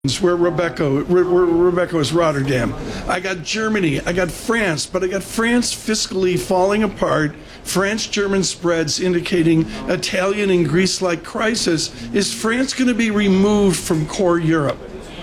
where Rebecca is Rotterdam. I got Germany, I got France, but I got France fiscally falling apart, France-German spreads indicating Italian and Greece-like crisis. Is France going to be removed from core Europe?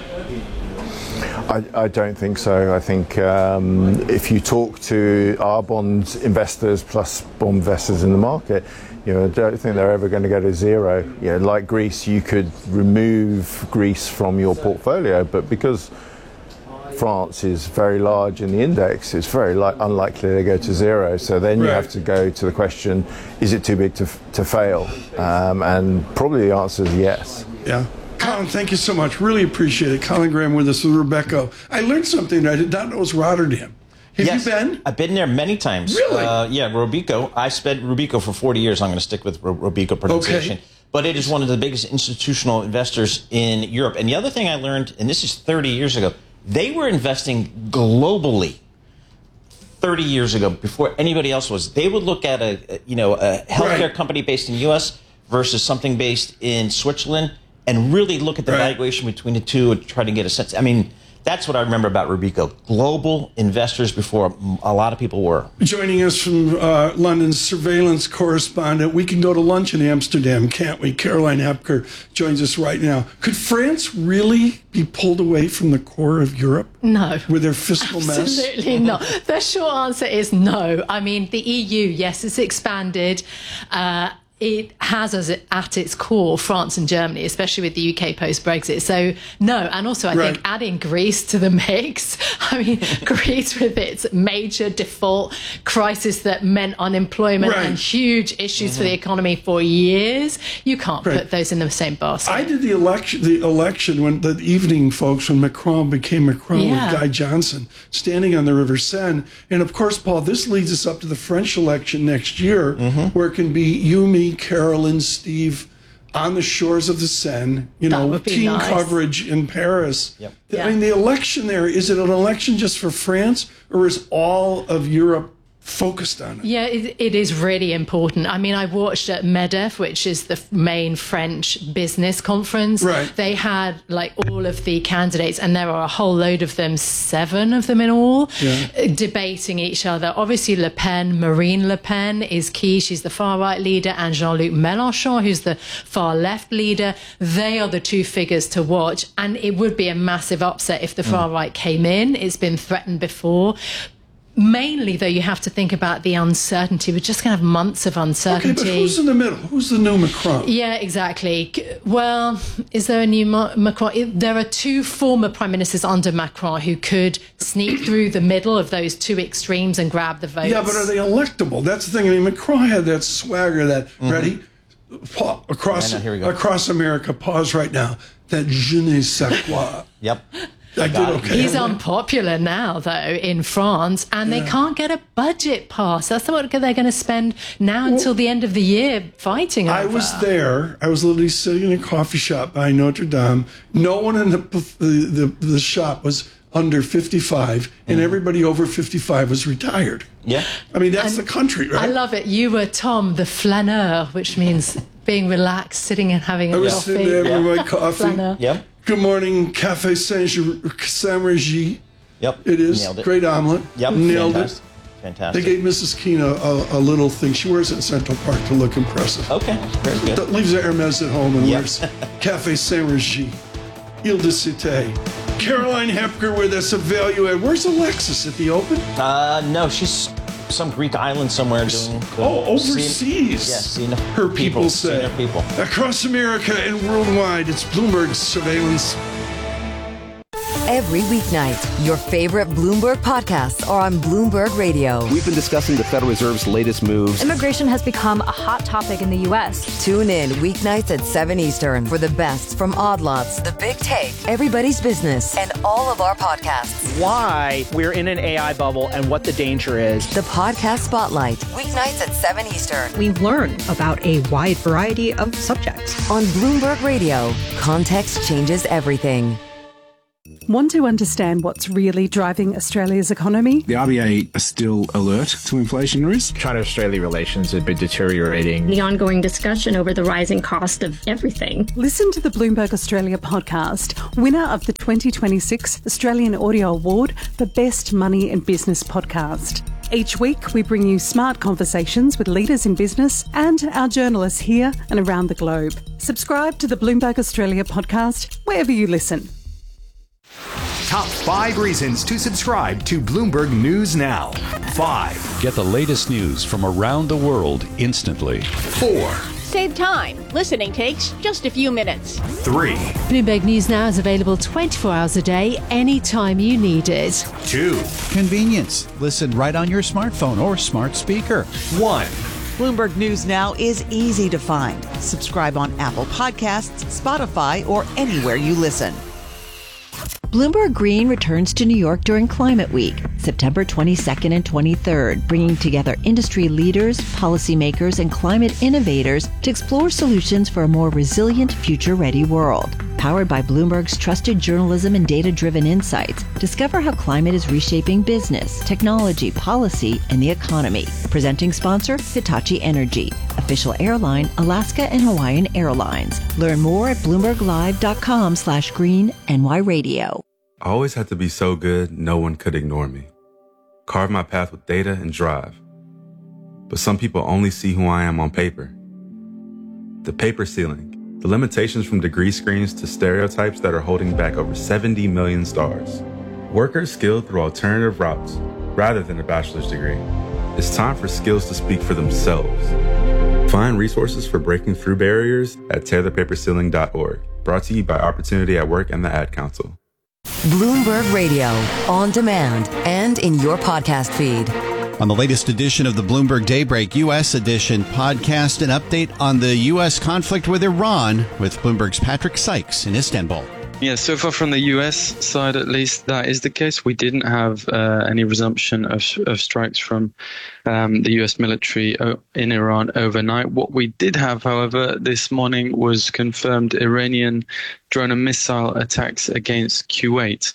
I don't think so. I think if you talk to our bond investors plus bond investors in the market, I don't think they're ever going to go to zero. Like Greece, you could remove Greece from your portfolio, but because France is very large in the index, it's very unlikely they go to zero. So then you have to go to the question, is it too big to fail? And probably the answer is yes. Yeah. Colin, thank you so much. Really appreciate it. Colin Graham with us with Rebecca. I learned something I did not know was Rotterdam. Have you been? I've been there many times. Really? Robeco. I spent Robeco for 40 years. I'm going to stick with Robeco pronunciation. Okay. But it is one of the biggest institutional investors in Europe. And the other thing I learned, and this is 30 years ago, they were investing globally 30 years ago before anybody else was. They would look at a healthcare company based in the U.S. versus something based in Switzerland and really look at the valuation between the two and try to get a sense. I mean, that's what I remember about Robeco. Global investors before a lot of people were. Joining us from London's surveillance correspondent, we can go to lunch in Amsterdam, can't we? Caroline Hepker joins us right now. Could France really be pulled away from the core of Europe? No. With their fiscal mess? Absolutely not. The short answer is no. I mean, the EU, yes, it's expanded. It has as at its core France and Germany, especially with the UK post-Brexit. So, no. And also, I think adding Greece to the mix, I mean, Greece with its major default crisis that meant unemployment and huge issues for the economy for years, you can't put those in the same basket. I did the election when the evening, folks, when Macron became Macron with Guy Johnson, standing on the River Seine. And, of course, Paul, this leads us up to the French election next year, where it can be you, me, Carolyn, Steve, on the shores of the Seine, team coverage in Paris. Yep. I mean, the election there, is it an election just for France, or is all of Europe focused on it? Yeah, it is really important. I mean, I watched at MEDEF, which is the main French business conference. They had all of the candidates, and there are a whole load of them, 7 of them in all, debating each other. Obviously, Marine Le Pen is key. She's the far-right leader, and Jean-Luc Mélenchon, who's the far-left leader. They are the 2 figures to watch, and it would be a massive upset if the far-right came in. It's been threatened before. Mainly, though, you have to think about the uncertainty. We're just going to have months of uncertainty. Okay, but who's in the middle? Who's the new Macron? Yeah, exactly. Well, is there a new Macron? There are 2 former prime ministers under Macron who could sneak through the middle of those 2 extremes and grab the votes. Yeah, but are they electable? That's the thing. I mean, Macron had that swagger, that, ready? Across America, pause right now. That je ne sais quoi. Yep. I did okay. He's unpopular now, though, in France, and they can't get a budget passed. That's what they're going to spend now until the end of the year fighting over. I was there. I was literally sitting in a coffee shop by Notre Dame. No one in the shop was under 55, and everybody over 55 was retired. Yeah. I mean, that's the country, right? I love it. You were Tom, the flâneur, which means being relaxed, sitting and having a coffee. I was sitting there with my coffee. Flâneur. Yep. Good morning, Café Saint-Régy. Yep. It is. Nailed it. Great omelet. Yep. Nailed it. Fantastic. They gave Mrs. Keene a little thing. She wears it in Central Park to look impressive. Okay. Very good. That leaves the Hermes at home and wears Café Saint-Régy. Ile de Cité. Caroline Hepker with us, a value add. Where's Alexis? At the Open? No, she's some Greek island somewhere doing. Overseas. Seeing her people say. Seeing her people. Across America and worldwide, it's Bloomberg's surveillance. Every weeknight, your favorite Bloomberg podcasts are on Bloomberg Radio. We've been discussing the Federal Reserve's latest moves. Immigration has become a hot topic in the U.S. Tune in weeknights at 7 Eastern for the best from Odd Lots, The Big Take, Everybody's Business, and all of our podcasts. Why we're in an AI bubble and what the danger is. The Podcast Spotlight, weeknights at 7 Eastern. We learn about a wide variety of subjects. On Bloomberg Radio, context changes everything. Want to understand what's really driving Australia's economy? The RBA are still alert to inflation risk. China-Australia relations have been deteriorating. The ongoing discussion over the rising cost of everything. Listen to the Bloomberg Australia podcast, winner of the 2026 Australian Audio Award for Best Money and Business Podcast. Each week, we bring you smart conversations with leaders in business and our journalists here and around the globe. Subscribe to the Bloomberg Australia podcast wherever you listen. Top 5 reasons to subscribe to Bloomberg News Now. 5. Get the latest news from around the world instantly. 4. Save time. Listening takes just a few minutes. 3. Bloomberg News Now is available 24 hours a day, anytime you need it. 2. Convenience. Listen right on your smartphone or smart speaker. 1. Bloomberg News Now is easy to find. Subscribe on Apple Podcasts, Spotify, or anywhere you listen. Bloomberg Green returns to New York during Climate Week, September 22nd and 23rd, bringing together industry leaders, policymakers, and climate innovators to explore solutions for a more resilient, future-ready world. Powered by Bloomberg's trusted journalism and data-driven insights, discover how climate is reshaping business, technology, policy, and the economy. Presenting sponsor, Hitachi Energy. Official airline, Alaska and Hawaiian Airlines. Learn more at BloombergLive.com/green-NY-radio. I always had to be so good, no one could ignore me. Carve my path with data and drive. But some people only see who I am on paper. The paper ceiling. The limitations from degree screens to stereotypes that are holding back over 70 million stars. Workers skilled through alternative routes, rather than a bachelor's degree. It's time for skills to speak for themselves. Find resources for breaking through barriers at tearthepaperceiling.org. Brought to you by Opportunity at Work and the Ad Council. Bloomberg Radio, on demand and in your podcast feed. On the latest edition of the Bloomberg Daybreak U.S. edition podcast, an update on the U.S. conflict with Iran with Bloomberg's Patrick Sykes in Istanbul. Yeah, so far from the U.S. side, at least, that is the case. We didn't have any resumption of strikes from the U.S. military in Iran overnight. What we did have, however, this morning was confirmed Iranian drone and missile attacks against Kuwait.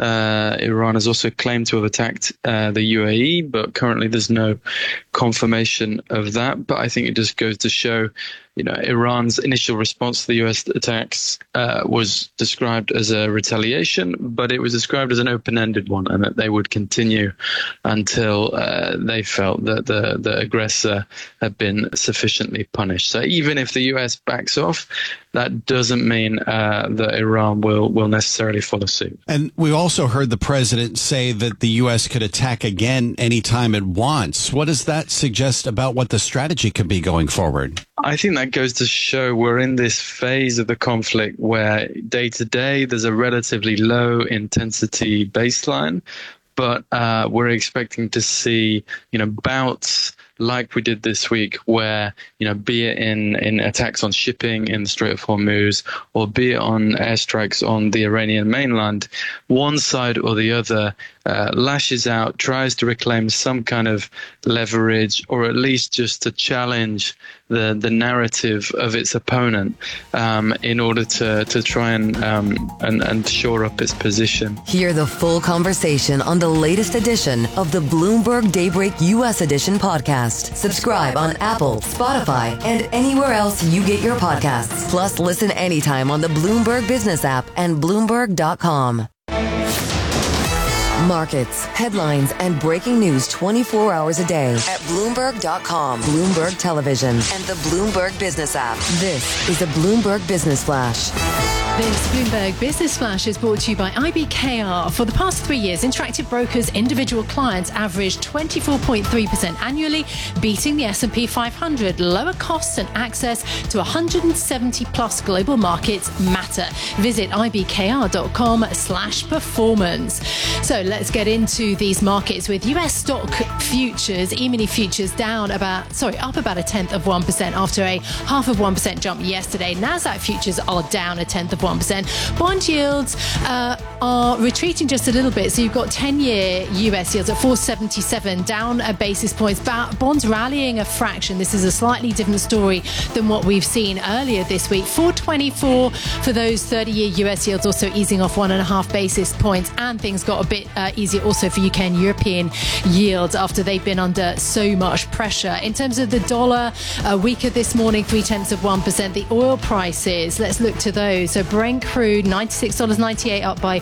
Iran has also claimed to have attacked the UAE, but currently there's no confirmation of that. But I think it just goes to show, Iran's initial response to the U.S. attacks was described as a retaliation, but it was described as an open-ended one, and that they would continue until they felt that the aggressor had been sufficiently punished. So even if the U.S. backs off, that doesn't mean that Iran will necessarily follow suit. And we also heard the president say that the U.S. could attack again anytime it wants. What does that suggest about what the strategy could be going forward? I think that goes to show we're in this phase of the conflict where day to day there's a relatively low intensity baseline, but we're expecting to see, bouts like we did this week where, be it in attacks on shipping in the Strait of Hormuz or be it on airstrikes on the Iranian mainland, one side or the other lashes out, tries to reclaim some kind of leverage, or at least just to challenge the narrative of its opponent in order to try and shore up its position. Hear the full conversation on the latest edition of the Bloomberg Daybreak U.S. edition podcast. Subscribe on Apple, Spotify, and anywhere else you get your podcasts. Plus, listen anytime on the Bloomberg Business app and Bloomberg.com. Markets, headlines, and breaking news 24 hours a day at Bloomberg.com, Bloomberg Television, and the Bloomberg Business app. This is the Bloomberg Business Flash. This Bloomberg Business Flash is brought to you by IBKR. For the past 3 years, Interactive Brokers' individual clients averaged 24.3% annually, beating the S&P 500. Lower costs and access to 170-plus global markets matter. Visit ibkr.com/performance. So let's get into these markets with US stock futures, E-mini futures up about 1/10 after a 0.5% jump yesterday. Nasdaq futures are down 0.1% 1%. Bond yields are retreating just a little bit. So you've got 10-year US yields at 4.77, down a basis points. Bonds rallying a fraction. This is a slightly different story than what we've seen earlier this week. 4.24 for those 30-year US yields, also easing off 1.5 basis points. And things got a bit easier also for UK and European yields after they've been under so much pressure. In terms of the dollar, weaker this morning, 0.3%. The oil prices, let's look to those. So Brent crude, $96.98, up by